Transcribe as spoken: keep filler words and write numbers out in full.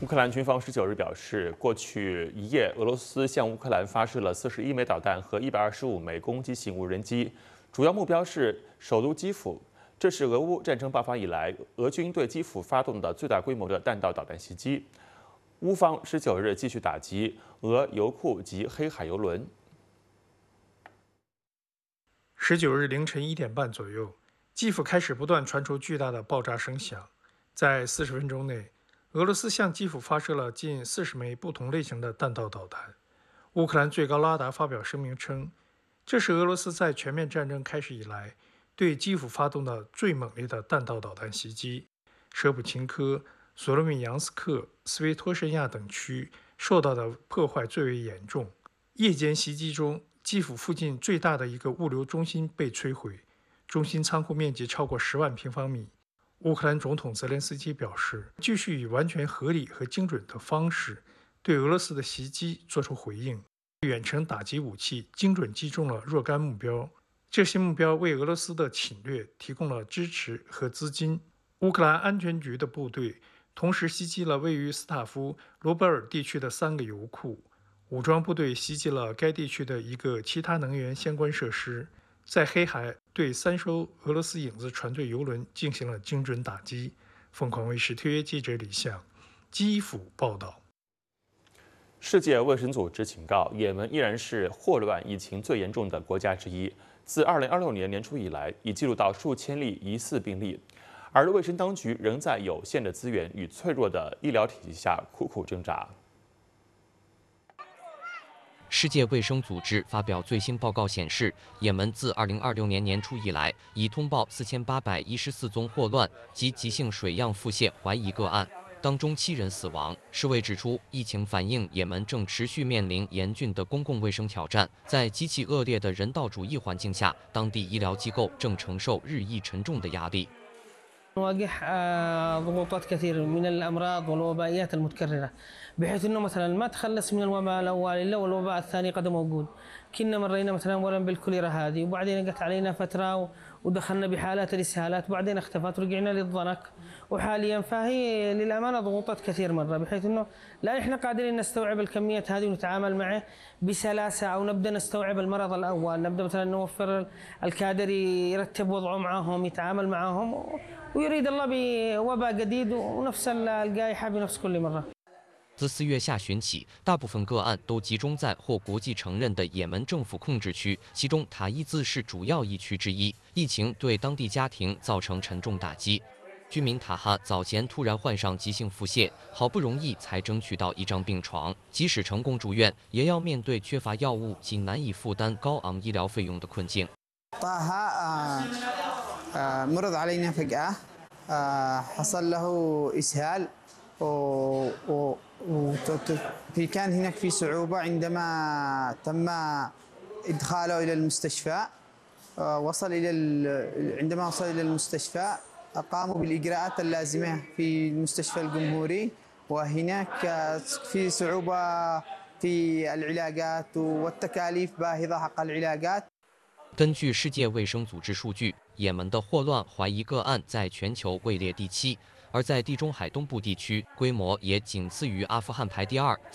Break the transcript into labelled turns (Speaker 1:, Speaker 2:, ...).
Speaker 1: 乌克兰军方十九日表示，过去一夜，俄罗斯向乌克兰发射了四十一枚导弹和一百二十五枚攻击型无人机，主要目标是首都基辅。这是俄乌战争爆发以来，俄军对基辅发动的最大规模的弹道导弹袭击。乌方十九日继续打击俄油库及黑海油轮。
Speaker 2: 十九日凌晨一点半左右，基辅开始不断传出巨大的爆炸声响，在四十分钟内。 俄罗斯向基辅发射了近四十枚不同类型的弹道导弹。乌克兰最高拉达发表声明称，这是俄罗斯在全面战争开始以来对基辅发动的最猛烈的弹道导弹袭击。舍普琴科、索罗米扬斯克、斯维托申亚等区受到的破坏最为严重。夜间袭击中，基辅附近最大的一个物流中心被摧毁，中心仓库面积超过十万平方米。 乌克兰总统泽连斯基表示，继续以完全合理和精准的方式对俄罗斯的袭击作出回应。远程打击武器精准击中了若干目标，这些目标为俄罗斯的侵略提供了支持和资金。乌克兰安全局的部队同时袭击了位于斯塔夫罗波尔地区的三个油库，武装部队袭击了该地区的一个其他能源相关设施。 在黑海对三艘俄罗斯影子船队油轮进行了精准打击。凤凰卫视特约记者李向，基辅报道。
Speaker 1: 世界卫生组织警告，也门依然是霍乱疫情最严重的国家之一。自二零二六年年初以来，已记录到数千例疑似病例，而卫生当局仍在有限的资源与脆弱的医疗体系下苦苦挣扎。
Speaker 3: 世界卫生组织发表最新报告显示，也门自二零二六年年初以来，已通报四千八百一十四宗霍乱及急性水样腹泻怀疑个案，当中七人死亡。世卫指出，疫情反映也门正持续面临严峻的公共卫生挑战，在极其恶劣的人道主义环境下，当地医疗机构正承受日益沉重的压力。
Speaker 4: نواجه ضغوطات كثير من الامراض والوبائيات المتكرره بحيث انه مثلا ما تخلص من الوباء الاول الا والوباء الثاني قد موجود. كنا مرينا مثلا اولا بالكوليرا هذه وبعدين جت علينا فتره ودخلنا بحالات الاسهالات وبعدين اختفت ورجعنا للضنك وحاليا فهي للامانه ضغوطات كثير مره بحيث انه لا احنا قادرين نستوعب الكميات هذه ونتعامل معه بسلاسه او نبدا نستوعب المرض الاول، نبدا مثلا نوفر الكادر يرتب وضعه معهم يتعامل معهم ويريد الله بوباء جديد ونفس الجائحه بنفس كل مره.
Speaker 3: 自四月下旬起，大部分个案都集中在获国际承认的也门政府控制区，其中塔伊兹是主要疫区之一。疫情对当地家庭造成沉重打击。居民塔哈早前突然患上急性腹泻，好不容易才争取到一张病床，即使成功住院，也要面对缺乏药物及难以负担高昂医疗费用的困境。
Speaker 5: طه مرض علينا فجأة حصل له إسهال وفي كان هناك في صعوبة عندما تم إدخاله إلى المستشفى وصل إلى عندما وصل إلى المستشفى قاموا بالإجراءات اللازمة في المستشفى الجمهوري وهناك في صعوبة في العلاجات والتكاليف باهظة حق العلاجات.
Speaker 3: 根据世界卫生组织数据，也门的霍乱怀疑个案在全球位列第七，而在地中海东部地区，规模也仅次于阿富汗排第二。